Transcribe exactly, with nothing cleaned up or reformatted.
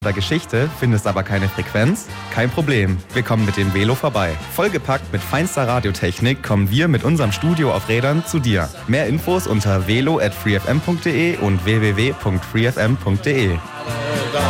der Geschichte, findest aber keine Frequenz? Kein Problem, wir kommen mit dem Velo vorbei. Vollgepackt mit feinster Radiotechnik kommen wir mit unserem Studio auf Rädern zu dir. Mehr Infos unter velo at freefm punkt de und w w w punkt freefm punkt de.